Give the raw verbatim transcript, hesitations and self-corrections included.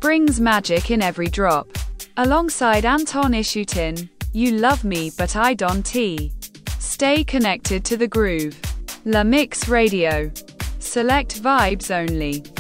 brings magic in every drop. Alongside Anton Ishutin, You Love Me But I Don't. Stay connected to the groove. La Mix Radio. Select vibes only.